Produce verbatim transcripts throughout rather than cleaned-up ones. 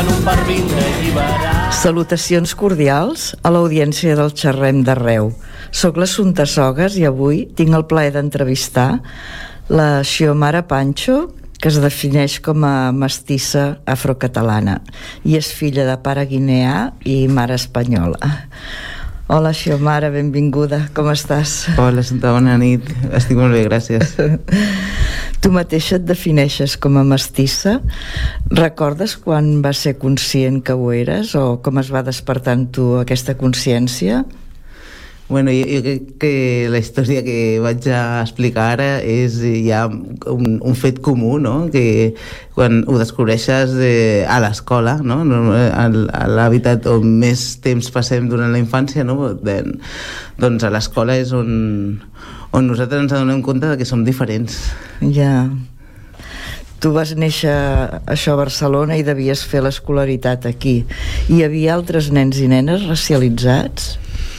un per vindre alliberar. Salutacions cordials a l'audiència del Xerrem d'Arreu. Soc l'Assumpta Sogas i avui tinc el plaer d'entrevistar la Xiomara Pancho, que es defineix com a mestissa afrocatalana i és filla de pare guineà i mare espanyola. Hola Xiomara, benvinguda, com estàs? Hola Assumpta, bona nit, estic molt bé, gràcies. Tu mateixa et defineixes com a mestissa. Recordes quan vas ser conscient que ho eres o com es va despertar en tu aquesta consciència? Bueno, jo, jo crec que la història que vaig a explicar ara és ja un, un fet comú, no? Que quan ho descobreixes de, a l'escola, no? A l'hàbitat on més temps passem durant la infància, no? De, doncs a l'escola és on, on nosaltres ens adonem compte de que som diferents. Ja. Tu vas néixer això a Barcelona i devies fer l'escolaritat aquí. Hi havia altres nens i nenes racialitzats?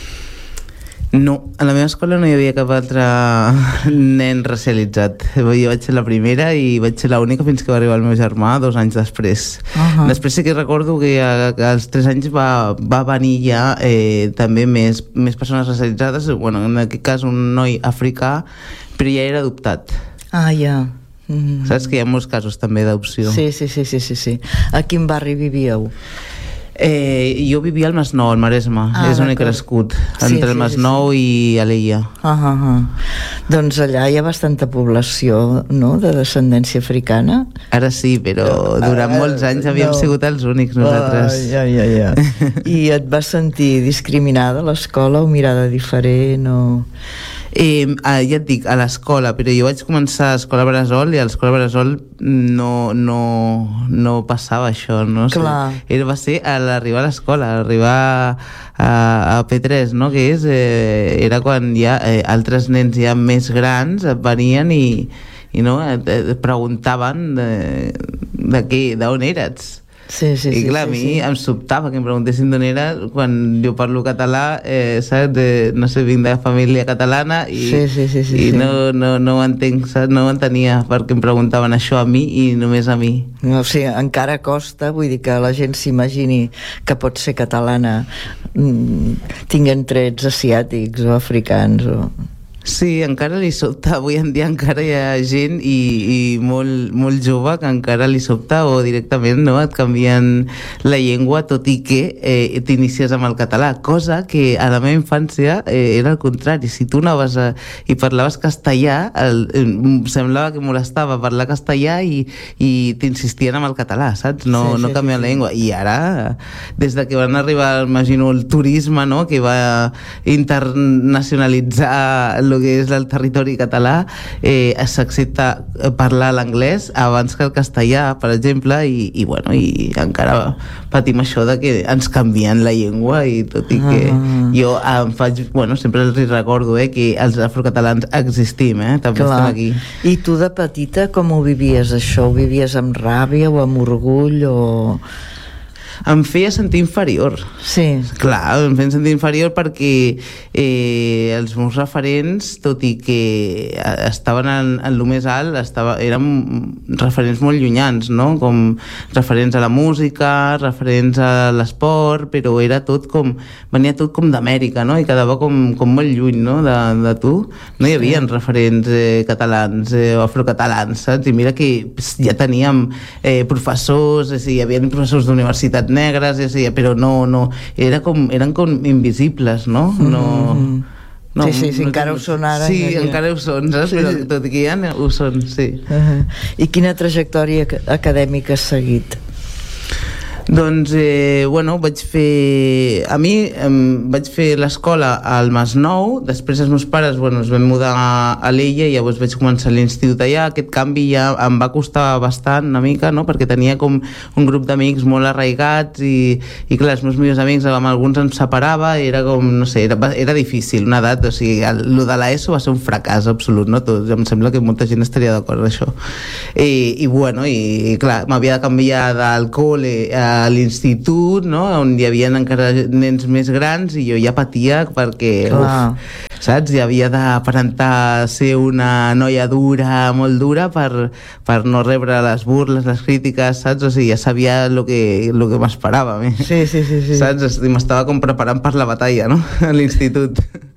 No, a la meva escola no hi havia cap altre nen racialitzat. Jo vaig ser la primera i vaig ser l'única fins que va arribar el meu germà dos anys després. Uh-huh. Després sí que recordo que als tres anys va, va venir ja eh, també més, més persones racialitzades, bueno, en aquest cas un noi africà, però ja era adoptat. Ah, ja. Mm. Saps que hi ha molts casos també d'adopció. Sí, sí, sí, sí, sí, sí. A quin barri vivíeu? Eh, jo vivia al Masnou, al Maresme. Ah, és on he crescut, sí, entre el Masnou sí, sí. i Alella. Ah, ah, ah. Doncs allà hi ha bastanta població, no?, de descendència africana. Ara sí, però durant ah, molts anys havíem no. sigut els únics nosaltres. Ah, ja, ja, ja. I et vas sentir discriminada a l'escola o mirada diferent o... Eh, ja et dic, a l'escola, però jo vaig començar a l'escola Bressol i a l'escola Bressol no, no, no passava això, no? Clar. Era, va ser a l'arribar a l'escola, a arribar a, a P tres, no? Que és, eh, era quan ja eh, altres nens ja més grans venien i, i no, et, et preguntaven de, de què, d'on eres. Sí, sí, i sí, clar, sí, a mi sí. em sobtava que em preguntessin d'on era quan jo parlo català, eh, saps? De, no sé, vinc de família catalana i, sí, sí, sí, sí, i sí. no, no, no ho entenc, saps? No ho entenia perquè em preguntaven això a mi i només a mi. No, o sigui, encara costa, vull dir que la gent s'imagini que pot ser catalana tinguent trets asiàtics o africans o... Sí, encara li sobta, avui en dia encara hi ha gent i, i molt, molt jove que encara li sobta o directament no, et canvien la llengua tot i que eh, t'inicies amb el català, cosa que a la meva infància eh, era el contrari. Si tu anaves a, i parlaves castellà, el, eh, semblava que molestava parlar castellà i, i t'insistien amb el català, saps? No, sí, sí, no canviar sí, la llengua. I ara, des de que van arribar, imagino, el turisme, no?, que va internacionalitzar el que és el territori català, eh, s'accepta parlar l'anglès abans que el castellà, per exemple, i, i, bueno, i encara patim això de que ens canvien la llengua i tot i que ah. jo em faig, bueno, sempre els recordo eh, que els afrocatalans existim, eh, també Clar. estem aquí. I tu de petita com ho vivies això? Ho vivies amb ràbia o amb orgull o... Em feia sentir inferior. Sí. Clar, em feia sentir inferior perquè eh, els meus referents, tot i que estaven en, en lo més alt, estava, eren referents molt llunyans, no? Com referents a la música, referents a l'esport, però era tot com... venia tot com d'Amèrica, no? I quedava com, com molt lluny, no?, de, de tu. No hi havia sí. referents eh, catalans eh, o afrocatalans, saps? I mira que ja teníem eh, professors, és a dir, hi havia professors d'universitat negres, és a dir, però no, no, era com, eren com invisibles, no? No... Mm-hmm. No, sí, sí, sí, no encara ho són ara. Sí, ja, encara ho són, saps? Sí. Però tot i que ja ho són, sí. Uh-huh. I quina trajectòria acadèmica has seguit? Doncs, eh, bueno, vaig fer... A mi em, vaig fer l'escola al Masnou, després els meus pares, bueno, es van mudar a l'Ella i llavors vaig començar l'institut allà. Aquest canvi ja em va costar bastant, una mica, no?, perquè tenia com un grup d'amics molt arraigats i, i clar, els meus millors amics, amb alguns ens separava i era com, no sé, era, era difícil, una edat, o sigui, el, el de l'ESO va ser un fracàs absolut, no? Tot, em sembla que molta gent estaria d'acord amb això. I, i bueno, i, i clar, m'havia de canviar del col·le a a l'institut, no?, on hi havia encara nens més grans i jo ja patia perquè, Clar. uf, saps? Ja havia d'aparentar ser una noia dura, molt dura, per, per no rebre les burles, les crítiques, saps? O sigui, ja sabia el que, lo que m'esperava. Sí, sí, sí, sí. Saps? M'estava com preparant per la batalla, no?, a l'institut.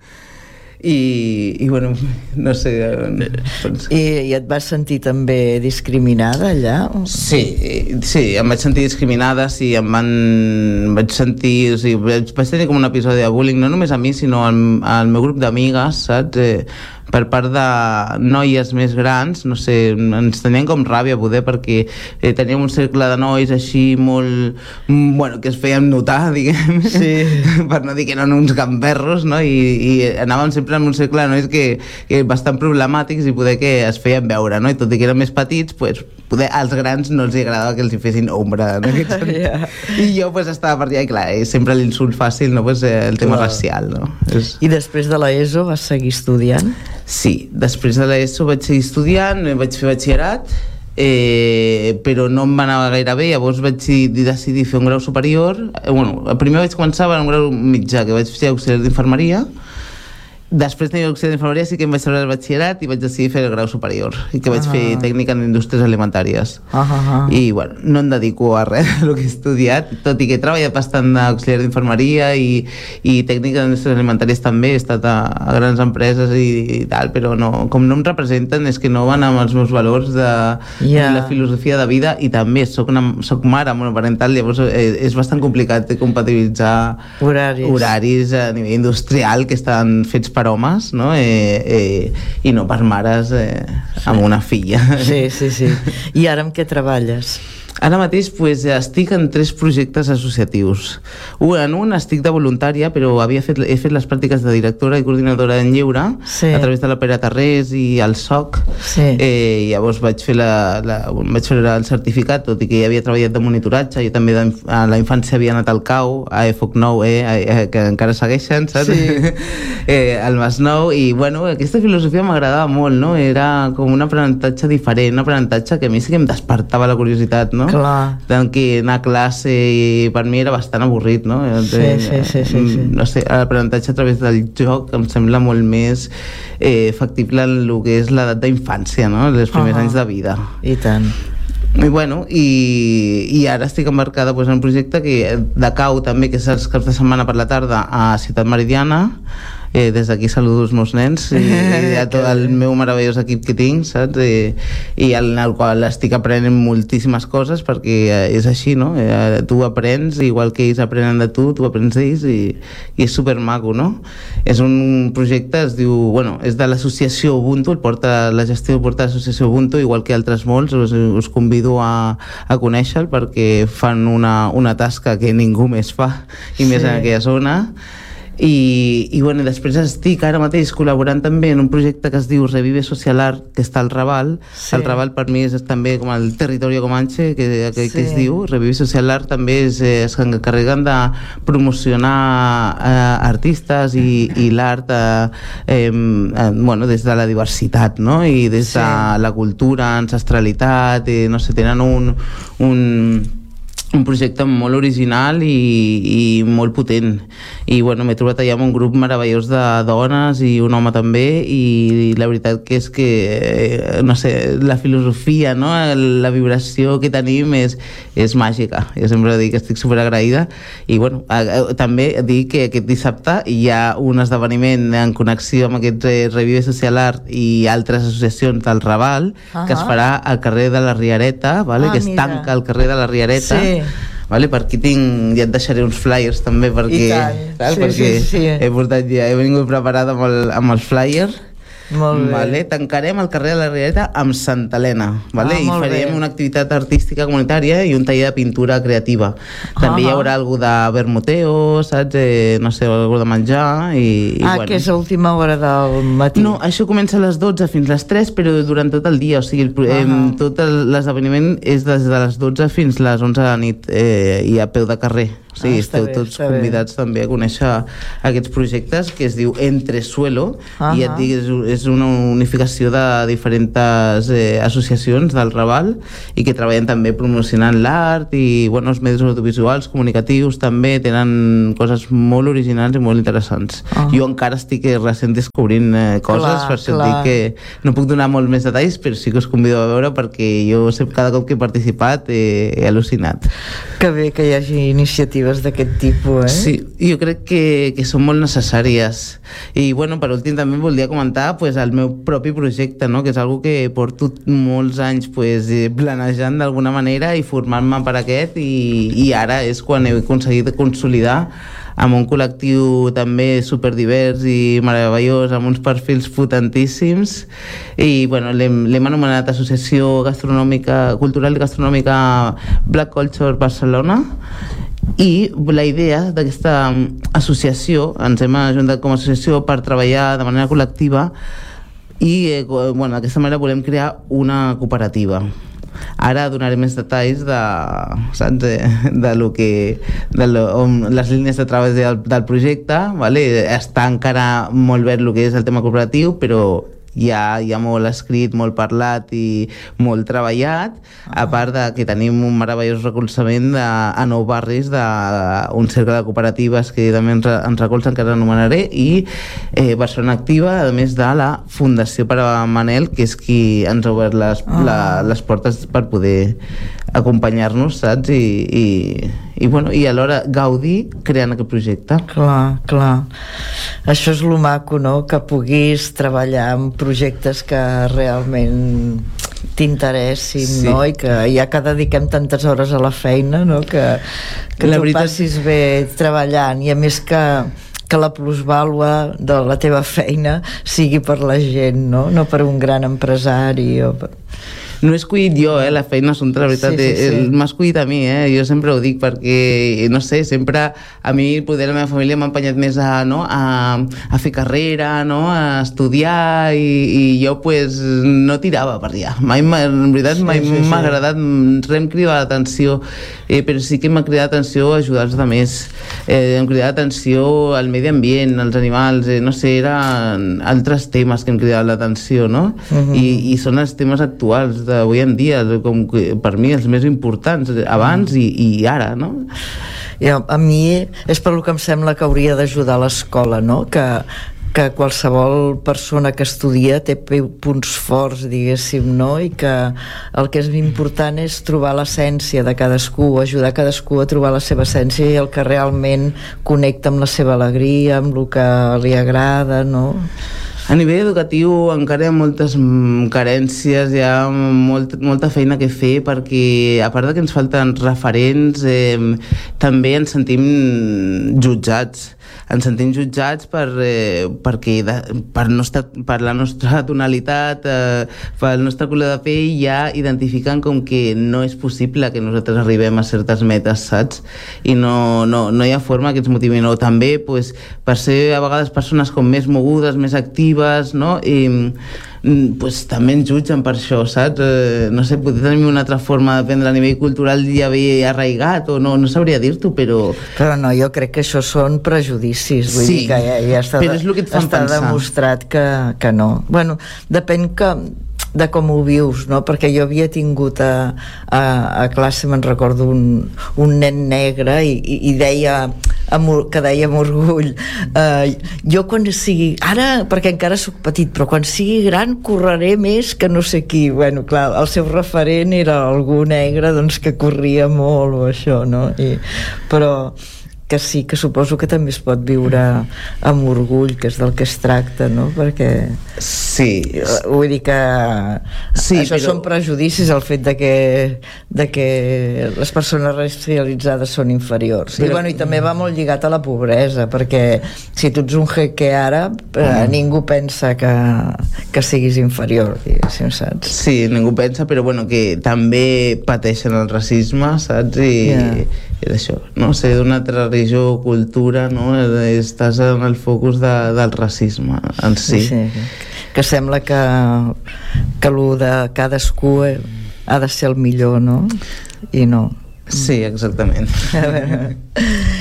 I, i bueno, no sé, doncs... I, I et vas sentir també discriminada allà? Sí, sí, em vaig sentir discriminada, sí, em van... em vaig sentir... O sigui, vaig, vaig tenir com un episodi de bullying, no només a mi, sinó al, al meu grup d'amigues, saps? Eh, per part de noies més grans, no sé, ens tenien com ràbia, poder, perquè eh, teníem un cercle de nois així molt... bueno, que es feien notar, diguem, sí. per no dir que eren uns gamberros, no? I, i anàvem sempre en un cercle de nois que, que bastant problemàtics i poder que es feien veure, no? I tot i que eren més petits, pues, poder als grans no els agradava que els hi fessin ombra, no? Yeah. I jo pues, estava per allà, i clar, sempre l'insult fàcil, no? Pues, eh, el tema clar. racial, no? És... I després de l'ESO vas seguir estudiant? Sí, després de l'ESO vaig seguir estudiant, vaig fer batxillerat, eh, però no em va anar gaire bé, llavors vaig decidir fer un grau superior. Eh, bueno, primer vaig començar amb un grau mitjà, que vaig fer auxiliar d'infermeria. Després de l'auxiliar d'infermeria sí que em vaig treure el batxillerat i vaig decidir fer el grau superior, i que vaig ah. fer tècnica en indústries alimentàries. Ah, ah, ah. I bueno, no em dedico a res del que he estudiat, tot i que he treballat bastant d'auxiliar d'infermeria i, i tècnica en indústries alimentàries també, he estat a, a grans empreses i, i tal, però no, com no em representen és que no van amb els meus valors de, yeah. de la filosofia de vida, i també soc, una, soc mare monoparental, llavors és, és bastant complicat de compatibilitzar horaris. horaris a nivell industrial que estan fets per homes, no? Eh, eh, i no per mares eh, sí. amb una filla. Sí, sí, sí. I ara amb què treballes? Ara mateix pues, estic en tres projectes associatius. En un estic de voluntària, però havia fet, he fet les pràctiques de directora i coordinadora en lleure sí. a través de la Pere Tarrés i el S O C. Sí. Eh, llavors vaig fer, la, la, vaig fer el certificat, tot i que ja havia treballat de monitoratge. Jo també de, a la infància havia anat al C A U, a E F O C nou, eh, eh, que encara segueixen, saps? Sí. eh, al Masnou, i bueno, aquesta filosofia m'agradava molt, no? Era com un aprenentatge diferent, un aprenentatge que a mi sí que em despertava la curiositat, no? Clar. Tant que anar a classe i per mi era bastant avorrit, no? Sí, sí, sí, sí, sí. No sé, l'aprenentatge a través del joc em sembla molt més eh, factible en el que és l'edat d'infància, no? Els primers uh-huh. anys de vida. I tant. I bueno, i, i ara estic embarcada pues, en un projecte que, de C A U també, que és els caps de setmana per la tarda a Ciutat Meridiana. Eh, des d'aquí saludo els meus nens i, i a tot el meu meravellós equip que tinc, saps? Eh, i en el qual estic aprenent moltíssimes coses, perquè eh, és així, no? Eh, tu aprens, igual que ells aprenen de tu, tu aprens d'ells, i, i és supermaco, no? És un projecte, es diu, bueno, és de l'associació Ubuntu, el porta, la gestió porta l'associació Ubuntu, igual que altres molts, us, us convido a, a conèixer-lo, perquè fan una, una tasca que ningú més fa, i sí. més en aquella zona. I, i bueno, després estic ara mateix col·laborant també en un projecte que es diu Revive Social Art, que està al Raval. Sí. El Raval per mi és també com el territori comanche que, que, sí. que es diu Revive Social Art. També es, es encarreguen de promocionar eh, artistes i, i l'art eh, eh, bueno, des de la diversitat, no? I des sí. de la cultura, ancestralitat, eh, no sé, tenen un un un projecte molt original i, i molt potent, i bueno, m'he trobat allà amb un grup meravellós de dones i un home també, i la veritat que és que eh, no sé, la filosofia, no? La vibració que tenim és, és màgica. Jo sempre dic que estic superagraïda, i bueno, eh, també dic que aquest dissabte hi ha un esdeveniment en connexió amb aquest eh, Revive Social Art i altres associacions del Raval, uh-huh. que es farà al carrer de la Riereta, vale? Ah, que es mira. tanca al carrer de la Riereta. Sí. Vale, per aquí tinc, ja et deixaré uns flyers també, perquè, tal, sí, perquè sí, sí. he portat ja, he vingut preparada amb, el, amb els flyers. Molt bé. Vale, tancarem el carrer de la Riereta amb Santa Helena, vale? Ah, I farem bé. una activitat artística comunitària i un taller de pintura creativa. També ah, hi haurà algú de vermuteo, saps? Eh, no sé, algú de menjar i, i ah, bueno. Que és a última hora del matí. No, això comença a les dotze fins a les tres, però durant tot el dia, o sigui, el, eh, ah, tot l'esdeveniment és des de les dotze fins a les onze de la nit, eh, i a peu de carrer. O sigui, ah, esteu bé, tots convidats bé. també a conèixer aquests projectes que es diu Entresuelo, uh-huh. i ja et dic, és, és una unificació de diferents eh, associacions del Raval i que treballen també promocionant l'art i bueno, els medis audiovisuals, comunicatius també, tenen coses molt originals i molt interessants. Uh-huh. Jo encara estic recent descobrint eh, coses, clar, per això et dic que no puc donar molt més detalls, però sí que us convido a veure perquè jo sé, cada cop que he participat eh, he al·lucinat. Que bé que hi hagi iniciatives d'aquest tipus, eh? Sí, jo crec que, que són molt necessàries. I bueno, per últim també voldria comentar pues, el meu propi projecte, no? Que és algo que porto molts anys pues, planejant d'alguna manera i formant-me per aquest i, i ara és quan he aconseguit consolidar amb un col·lectiu també superdivers i meravellós, amb uns perfils potentíssims i bueno, l'hem anomenat Associació Gastronòmica, Cultural i Gastronòmica Black Culture Barcelona i la idea d'aquesta associació, ens hem ajuntat com a associació per treballar de manera col·lectiva i eh, bueno, d'aquesta manera volem crear una cooperativa. Ara donaré més detalls de, saps, de, de, lo que, de lo, on, les línies de treball del, del projecte, vale? Està encara molt verd el que és el tema cooperatiu, però ja hi ha molt escrit, molt parlat i molt treballat, a part de que tenim un meravellós recolzament de, a nou barris d'un cercle de cooperatives que també ens, ens recolzen, que ara anomenaré, i eh, Barcelona Activa, a més de la Fundació per a Manel, que és qui ens ha obert les, ah. la, les portes per poder acompanyar-nos, saps? I, i, i, bueno, i alhora gaudir creant aquest projecte. Clar, clar. Això és lo maco, no? Que puguis treballar en projectes que realment t'interessin, sí. No? I que ja que dediquem tantes hores a la feina, no? Que, que tu veritat... passis bé treballant i a més que que la plusvàlua de la teva feina sigui per la gent, no? No per un gran empresari o per... No he escollit jo, eh, la feina assumpta, la veritat, sí, sí, sí. M'ha escollit a mi, eh, jo sempre ho dic perquè, no sé, sempre a mi poder la meva família m'ha empenyat més a, no, a, a fer carrera, no, a estudiar i, i jo pues no tirava per allà, mai, en veritat mai sí, sí, m'ha sí. agradat, res em crida l'atenció, eh, però sí que m'ha cridat l'atenció a ajudar els altres, eh, em cridat l'atenció al medi ambient, als animals, eh, no sé, eren altres temes que em cridaven l'atenció, no? Uh-huh. I, i són els temes actuals d'avui en dia, com que per mi els més importants abans i, i ara, no? I a, a mi és per lo que em sembla que hauria d'ajudar l'escola, no? Que, que qualsevol persona que estudia té punts forts, diguéssim, no? I que el que és important és trobar l'essència de cadascú, ajudar cadascú a trobar la seva essència i el que realment connecta amb la seva alegria, amb el que li agrada, no? A nivell educatiu encara hi ha moltes carències, hi ha molt, molta feina que fer perquè a part de que ens falten referents eh, també ens sentim jutjats ens sentim jutjats per, eh, perquè de, per, nostra, per la nostra tonalitat, eh, pel nostre color de pell ja identifiquen com que no és possible que nosaltres arribem a certes metes, saps? I no, no, no hi ha forma que ens motivin. O també pues, per ser a vegades persones com més mogudes, més actives, no? I pues, també ens jutgen per això, saps? Eh, no sé, potser tenir una altra forma d'aprendre a nivell cultural ja ve arraigat o no, no sabria dir-t'ho, però... Però no, jo crec que això són prejudicis, vull sí, dir que ja, ja està, però és el que et fan està pensar. demostrat que, que no. Bueno, depèn que de com ho vius, no? Perquè jo havia tingut a, a, a classe, me'n recordo un, un nen negre i, i, i deia amb, que deia amb orgull eh, jo quan sigui ara, perquè encara sóc petit, però quan sigui gran correré més que no sé qui. Bueno, clar, el seu referent era algú negre doncs que corria molt o això, no? I, però que sí, que suposo que també es pot viure amb orgull, que és del que es tracta, no? Perquè sí, vull dir que sí, això però... són prejudicis, el fet de que, de que les persones racialitzades són inferiors. Però... I, bueno, i també va molt lligat a la pobresa, perquè si tu ets un jeque ara, mm. ningú pensa que, que siguis inferior, diguéssim, saps? Sí, ningú pensa, però bueno, que també pateixen el racisme, saps? I, yeah. i això, no sé, d'una altra religió o cultura, no? Estàs en el focus de, del racisme en si. Sí, sí. Que sembla que que el de cadascú ha de ser el millor, no? I no. Sí, exactament.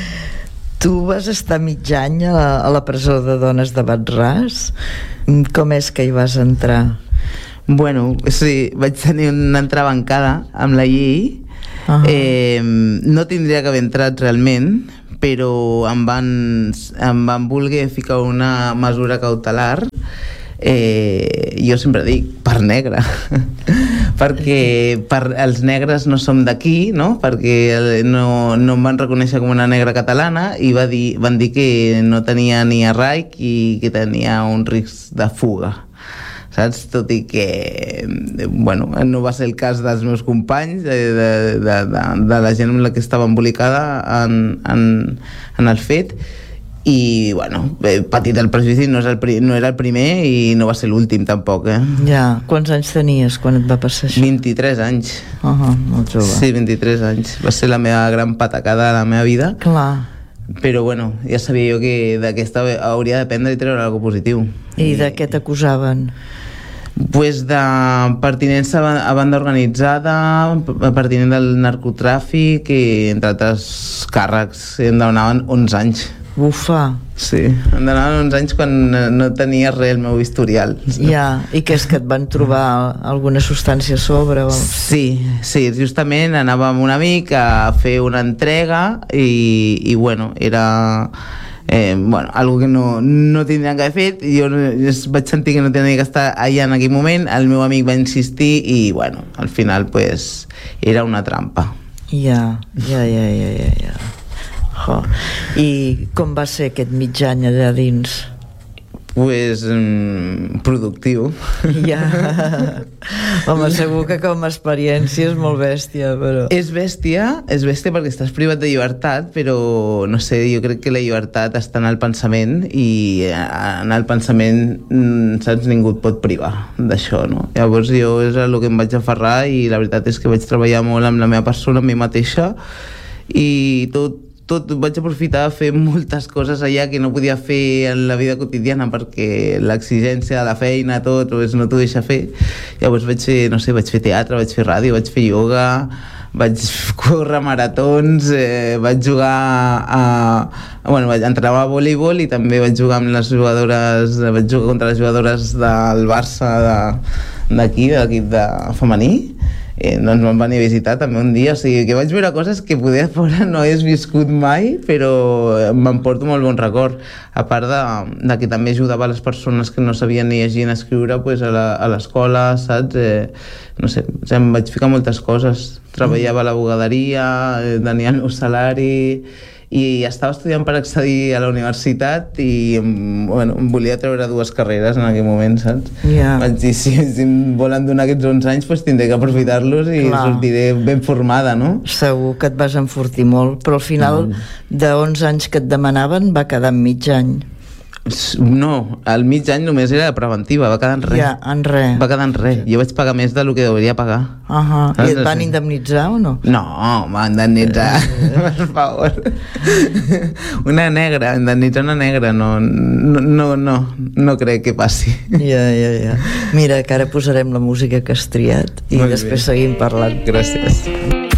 Tu vas estar mig any a la, a la presó de dones de Bat-ras. Com és que hi vas entrar? Bueno, sí, vaig tenir una entrebancada amb la llei. Uh-huh. eh, no tindria que haver entrat realment, però em van, em van voler ficar una mesura cautelar. Eh, jo sempre dic per negre perquè per, els negres no som d'aquí, no? Perquè no, no em van reconèixer com una negra catalana i va dir, van dir que no tenia ni arraic i que tenia un risc de fuga, saps? Tot i que bueno, no va ser el cas dels meus companys, de, de, de, de, de la gent amb la que estava embolicada en, en, en el fet. I bueno, patit el prejudici, no, és el pri no era el primer i no va ser l'últim tampoc, eh? Ja, quants anys tenies quan et va passar això? vint-i-tres anys. Uh -huh, molt jove. Sí, vint-i-tres anys. Va ser la meva gran patacada de la meva vida. Clar. Però bueno, ja sabia jo que d'aquesta hauria d'aprendre i treure alguna cosa positiu. I de què t'acusaven? Pues de pertinença a banda organitzada, pertinent del narcotràfic i entre altres càrrecs. Em demanaven onze anys. Bufa. Sí, em donaven uns anys quan no tenia res el meu historial. Ja, i que és que et van trobar alguna substància a sobre? O... Sí, sí, justament anava amb un amic a fer una entrega i, i bueno, era eh, bueno, algo que no, no tindrien que haver fet. Jo, jo vaig sentir que no tenia que estar allà en aquell moment, el meu amic va insistir i bueno, al final pues era una trampa. Ja, ja, ja, ja, ja, ja. Oh. I com va ser aquest mig any allà dins? Pues mm, productiu. Ja. Home, segur que com a experiència és molt bèstia, però... És bèstia, és bèstia perquè estàs privat de llibertat, però no sé, jo crec que la llibertat està en el pensament i en el pensament, saps, ningú et pot privar d'això, no? Llavors jo és el que em vaig aferrar i la veritat és que vaig treballar molt amb la meva persona, amb mi mateixa, i tot tot vaig aprofitar a fer moltes coses allà que no podia fer en la vida quotidiana perquè l'exigència de la feina, tot, pues, no t'ho deixa fer. Llavors vaig fer, no sé, vaig fer teatre, vaig fer ràdio, vaig fer yoga, vaig córrer maratons, eh, vaig jugar a... Bueno, vaig entrenar a voleibol i també vaig jugar amb les jugadores, vaig jugar contra les jugadores del Barça d'aquí, de l'equip de femení. Eh, doncs em van venir a visitar també un dia, o sigui que vaig veure coses que poder fora no he viscut mai, però m'emporto molt bon record, a part de, de que també ajudava les persones que no sabien ni llegir ni escriure pues, a l'escola, saps? Eh, no sé, em vaig ficar moltes coses, treballava a la bugaderia, eh, tenia el meu salari i estava estudiant per accedir a la universitat i bueno, em volia treure dues carreres en aquell moment, saps? Yeah. Vaig dir, si, si em volen donar aquests onze anys pues, tindré que aprofitar-los i Clar. sortiré ben formada, no? Segur que et vas enfortir molt, però al final mm. de onze anys que et demanaven va quedar en mig any. No, al mig any només era preventiva, va quedar en res. Ja, en res. Va quedar en res. Jo vaig pagar més del que hauria pagar. Uh -huh. I et van indemnitzar o no? No, m'han indemnitzar, per favor. Una negra, indemnitzar una negra, no, no, no, no, no crec que passi. Ja, ja, ja. Mira, que ara posarem la música que has triat i Molt després bé. seguim parlant. Gràcies.